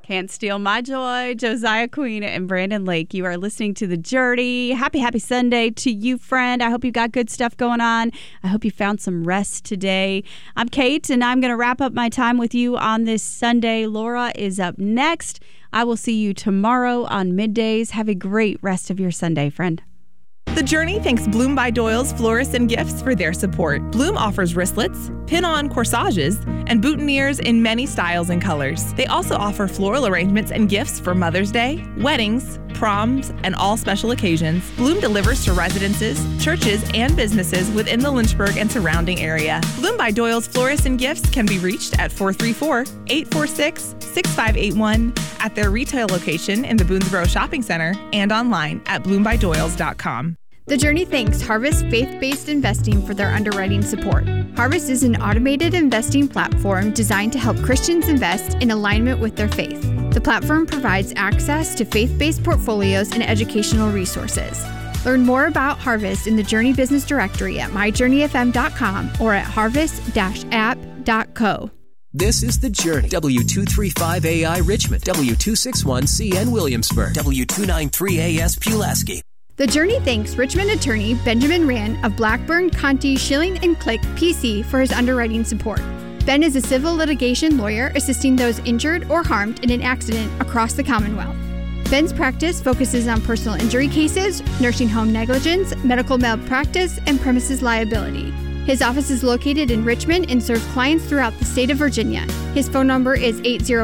Can't Steal My Joy, Josiah Queen and Brandon Lake. You are listening to The Journey. Happy Sunday to you, friend. I hope you got good stuff going on. I hope you found some rest today. I'm Kate, and I'm going to wrap up my time with you on this Sunday. Laura is up next. I will see you tomorrow on middays. Have a great rest of your Sunday, friend. The Journey thanks Bloom by Doyle's Florists and Gifts for their support. Bloom offers wristlets, pin-on corsages, and boutonnieres in many styles and colors. They also offer floral arrangements and gifts for Mother's Day, weddings, proms, and all special occasions. Bloom delivers to residences, churches, and businesses within the Lynchburg and surrounding area. Bloom by Doyle's Florists and Gifts can be reached at 434-846-6581 at their retail location in the Boonesboro Shopping Center and online at bloombydoyles.com. The Journey thanks Harvest Faith-Based Investing for their underwriting support. Harvest is an automated investing platform designed to help Christians invest in alignment with their faith. The platform provides access to faith-based portfolios and educational resources. Learn more about Harvest in the Journey Business Directory at myjourneyfm.com or at harvest-app.co. This is The Journey. W235AI Richmond, W261CN Williamsburg, W293AS Pulaski. The Journey thanks Richmond attorney Benjamin Rand of Blackburn, Conti, Schilling & Click, PC for his underwriting support. Ben is a civil litigation lawyer assisting those injured or harmed in an accident across the Commonwealth. Ben's practice focuses on personal injury cases, nursing home negligence, medical malpractice, and premises liability. His office is located in Richmond and serves clients throughout the state of Virginia. His phone number is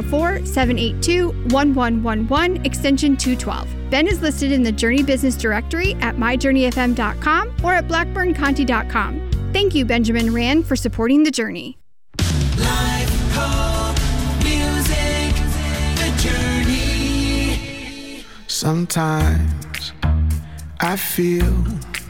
804-782-1111, extension 212. Ben is listed in the Journey Business Directory at myjourneyfm.com or at blackburnconti.com. Thank you, Benjamin Rand, for supporting The Journey. Live, hope, music, The Journey. Sometimes I feel